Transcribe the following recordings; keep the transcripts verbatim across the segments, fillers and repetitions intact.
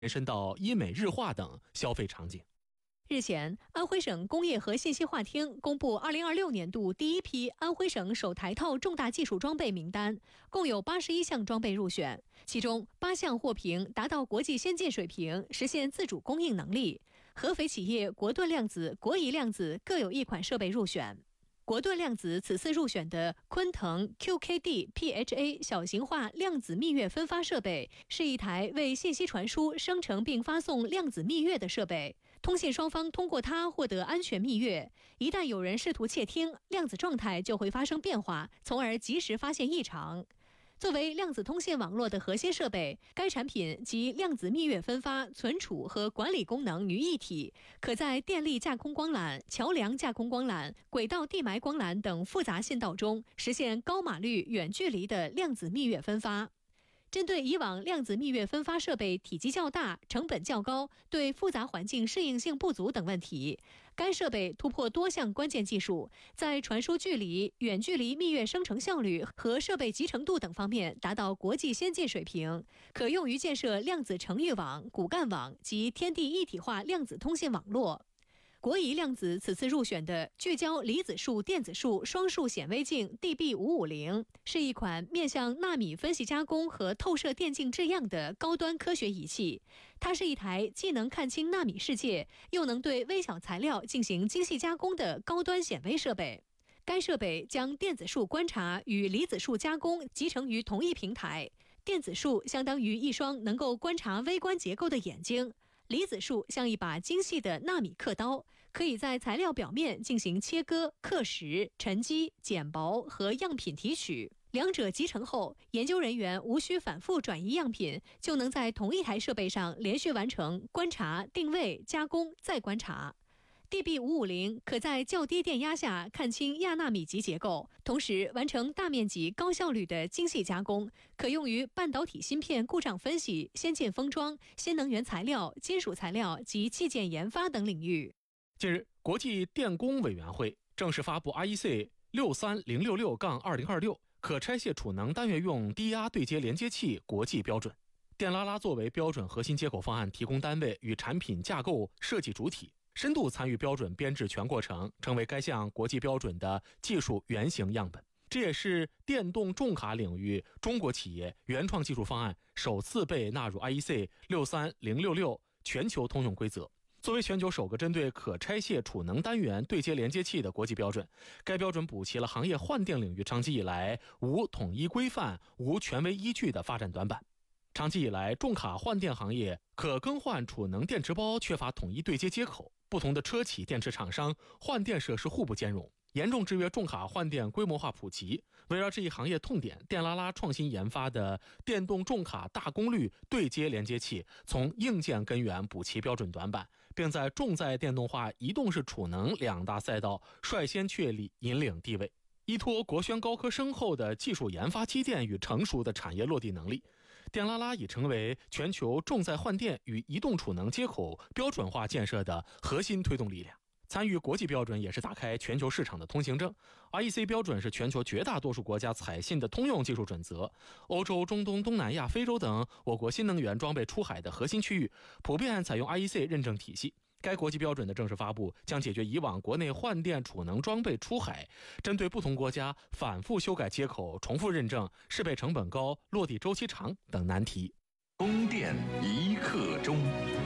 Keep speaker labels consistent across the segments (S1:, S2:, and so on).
S1: 延伸到医美日化等消费场景。
S2: 日前，安徽省工业和信息化厅公布二零二六年度第一批安徽省首台套重大技术装备名单，共有八十一项装备入选，其中八项获评达到国际先进水平，实现自主供应能力。合肥企业国盾量子、国仪量子各有一款设备入选。国盾量子此次入选的鲲腾 Q K D P H A 小型化量子蜜月分发设备，是一台为信息传输、生成并发送量子蜜月的设备。通信双方通过它获得安全蜜月，一旦有人试图窃听，量子状态就会发生变化，从而及时发现异常。作为量子通信网络的核心设备，该产品集量子蜜月分发、存储和管理功能于一体，可在电力架空光缆、桥梁架空光缆、轨道地埋光缆等复杂信道中实现高码率、远距离的量子蜜月分发。针对以往量子蜜月分发设备体积较大、成本较高、对复杂环境适应性不足等问题，该设备突破多项关键技术，在传输距离、远距离蜜月生成效率和设备集成度等方面达到国际先进水平，可用于建设量子程域网、骨干网及天地一体化量子通信网络。国仪量子此次入选的聚焦离子束电子束双束显微镜 D B 五五零 是一款面向纳米分析加工和透射电镜制样的高端科学仪器。它是一台既能看清纳米世界，又能对微小材料进行精细加工的高端显微设备。该设备将电子束观察与离子束加工集成于同一平台，电子束相当于一双能够观察微观结构的眼睛，离子束像一把精细的纳米刻刀，可以在材料表面进行切割、刻蚀、沉积、剪薄和样品提取。两者集成后，研究人员无需反复转移样品，就能在同一台设备上连续完成观察、定位、加工、再观察。D B 五五零 可在较低电压下看清亚纳米级结构，同时完成大面积高效率的精细加工，可用于半导体芯片故障分析、先进封装、新能源材料、金属材料及器件研发等领域。
S1: 近日，国际电工委员会正式发布 I E C 六三零六六二零二六 可拆卸储能单元用低压对接连接器国际标准。电拉拉作为标准核心接口方案提供单位与产品架构设计主体，深度参与标准编制全过程，成为该项国际标准的技术原型样本。这也是电动重卡领域中国企业原创技术方案首次被纳入 I E C 六三零六六全球通用规则。作为全球首个针对可拆卸储能单元对接连接器的国际标准，该标准补齐了行业换电领域长期以来无统一规范、无权威依据的发展短板。长期以来，重卡换电行业可更换储能电池包缺乏统一对接接口，不同的车企电池厂商换电设施互不兼容，严重制约重卡换电规模化普及。围绕这一行业痛点，电拉拉创新研发的电动重卡大功率对接连接器，从硬件根源补齐标准短板，并在重载电动化、移动式储能两大赛道率先确立引领地位。依托国轩高科深厚的技术研发积淀与成熟的产业落地能力，电拉拉已成为全球重载换电与移动储能接口标准化建设的核心推动力量。参与国际标准也是打开全球市场的通行证。 I E C 标准是全球绝大多数国家采信的通用技术准则，欧洲、中东、东南亚、非洲等我国新能源装备出海的核心区域普遍采用 I E C 认证体系。该国际标准的正式发布，将解决以往国内换电储能装备出海针对不同国家反复修改接口、重复认证、适配成本高、落地周期长等难题。
S3: 供电一刻钟。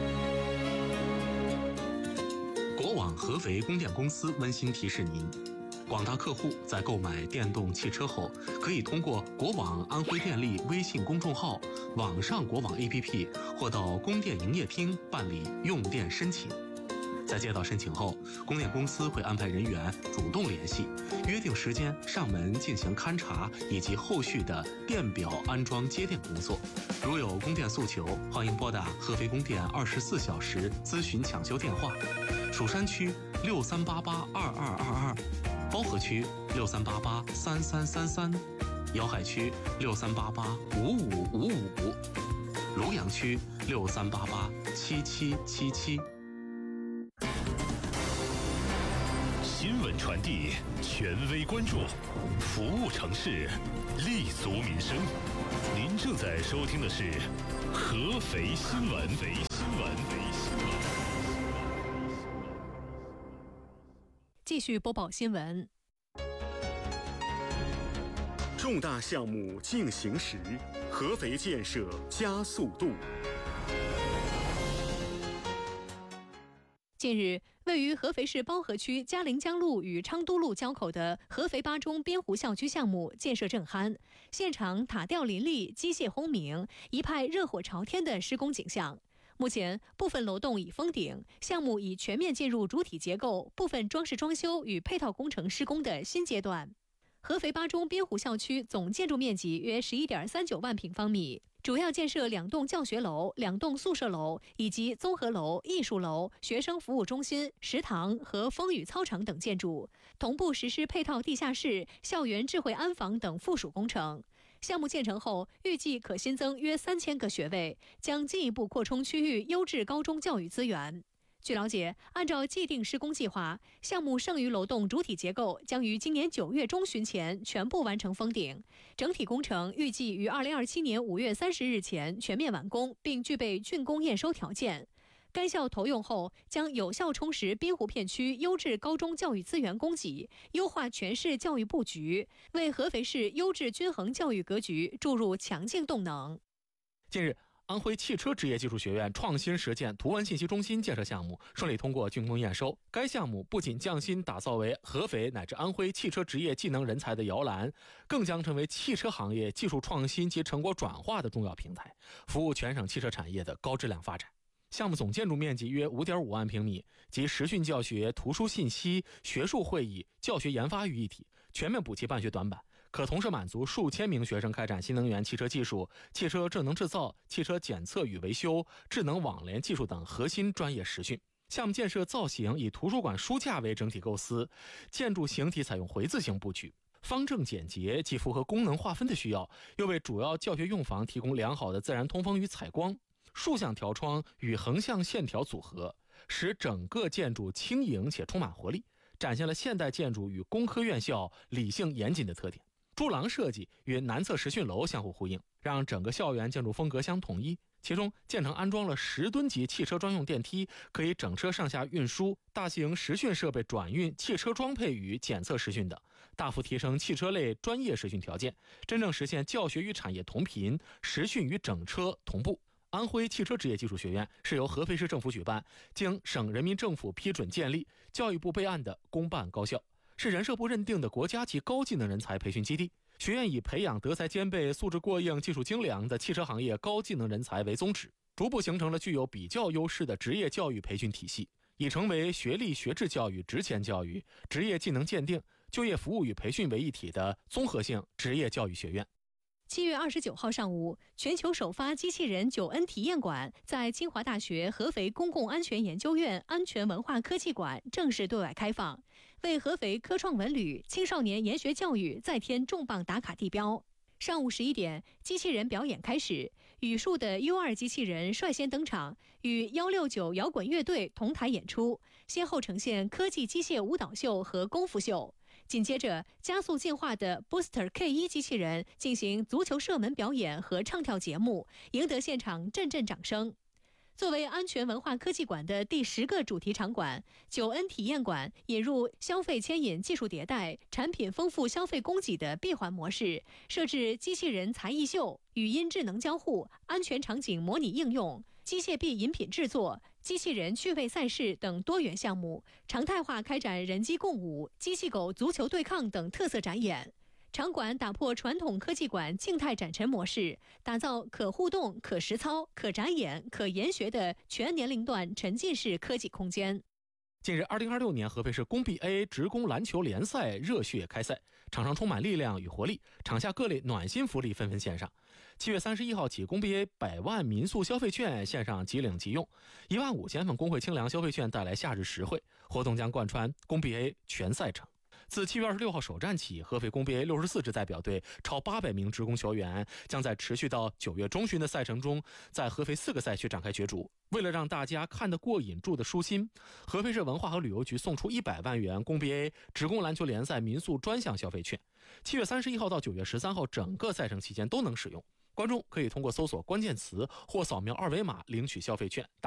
S4: 国网合肥供电公司温馨提示您，广大客户在购买电动汽车后，可以通过国网安徽电力微信公众号、网上国网 A P P 或到供电营业厅办理用电申请。在接到申请后，供电公司会安排人员主动联系，约定时间上门进行勘查以及后续的电表安装接电工作。如有供电诉求，欢迎拨打合肥供电二十四小时咨询抢修电话：蜀山区六三八八二二二二，包河区六三八八三三三三，瑶海区六三八八五五五五，庐阳区六三八八七七七七。
S3: 新闻传
S5: 传递，权威关注，服务城市，立足民生。您正在收听的是合肥新闻。合肥新闻。
S2: 继续播报新闻。
S6: 重大项目进行时，合肥建设加速度。
S2: 近日，位于合肥市包河区嘉陵江路与昌都路交口的合肥八中边湖校区项目建设正酣，现场塔吊林立，机械轰鸣，一派热火朝天的施工景象。目前，部分楼栋已封顶，项目已全面进入主体结构、部分装饰装修与配套工程施工的新阶段。合肥八中边湖校区总建筑面积约十一点三九万平方米，主要建设两栋教学楼、两栋宿舍楼以及综合楼、艺术楼、学生服务中心、食堂和风雨操场等建筑，同步实施配套地下室、校园智慧安防等附属工程。项目建成后，预计可新增约三千个学位，将进一步扩充区域优质高中教育资源。据了解，按照既定施工计划，项目剩余楼栋主体结构将于今年九月中旬前全部完成封顶，整体工程预计于二零二七年五月三十日前全面完工，并具备竣工验收条件。该校投用后，将有效充实滨湖片区优质高中教育资源供给，优化全市教育布局，为合肥市优质均衡教育格局注入强劲动能。
S1: 近日，安徽汽车职业技术学院创新实践图文信息中心建设项目顺利通过竣工验收。该项目不仅将心打造为合肥乃至安徽汽车职业技能人才的摇篮，更将成为汽车行业技术创新及成果转化的重要平台，服务全省汽车产业的高质量发展。项目总建筑面积约 五点五万平米，集实训教学、图书信息、学术会议、教学研发于一体，全面补齐办学短板，可同时满足数千名学生开展新能源汽车技术、汽车智能制造、汽车检测与维修、智能网联技术等核心专业实训。项目建设造型以图书馆书架为整体构思，建筑形体采用回字形布局，方正简洁，既符合功能划分的需要，又为主要教学用房提供良好的自然通风与采光。竖向条窗与横向线条组合，使整个建筑轻盈且充满活力，展现了现代建筑与工科院校理性严谨的特点。柱廊设计与南侧实训楼相互呼应，让整个校园建筑风格相统一。其中建成安装了十吨级汽车专用电梯，可以整车上下运输，大型实训设备转运汽车装配与检测实训等，大幅提升汽车类专业实训条件，真正实现教学与产业同频，实训与整车同步。安徽汽车职业技术学院是由合肥市政府举办，经省人民政府批准建立，教育部备案的公办高校，是人社部认定的国家级高技能人才培训基地。学院以培养德才兼备、素质过硬、技术精良的汽车行业高技能人才为宗旨，逐步形成了具有比较优势的职业教育培训体系，已成为学历学制教育、职前教育、职业技能鉴定、就业服务与培训为一体的综合性职业教育学院。
S2: 七月二十九号上午，全球首发机器人九恩体验馆在清华大学合肥公共安全研究院安全文化科技馆正式对外开放，为合肥科创文旅、青少年研学教育再添重磅打卡地标。上午十一点，机器人表演开始，语数的 U 二 机器人率先登场，与一六九摇滚乐队同台演出，先后呈现科技机械舞蹈秀和功夫秀。紧接着，加速进化的 Booster K 一 机器人进行足球射门表演和唱跳节目，赢得现场阵阵掌声。作为安全文化科技馆的第十个主题场馆，九恩体验馆引入消费牵引技术迭代、产品丰富消费供给的闭环模式，设置机器人才艺秀、语音智能交互、安全场景模拟应用、机械臂饮品制作、机器人趣味赛事等多元项目，常态化开展人机共舞、机器狗足球对抗等特色展演。场馆打破传统科技馆静态展陈模式，打造可互动、可实操、可展演、可研学的全年龄段沉浸式科技空间。
S1: 近日，二零二六年合肥市工 B A 职工篮球联赛热血开赛，场上充满力量与活力，场下各类暖心福利纷纷献上。七月三十一号起，工 B A 百万民宿消费券线上即领即用，一万五千份工会清凉消费券带来夏日实惠，活动将贯穿工 B A 全赛程。 自七月二十六号首战起，合肥工 B A 六十四支代表队超八百名职工球员将在持续到九月中旬的赛程中，在合肥四个赛区展开角逐。为了让大家看得过瘾、住得舒心，合肥市文化和旅游局送出一百万元工 B A 职工篮球联赛民宿专项消费券，七月三十一号到九月十三号整个赛程期间都能使用。观众可以通过搜索关键词或扫描二维码领取消费券。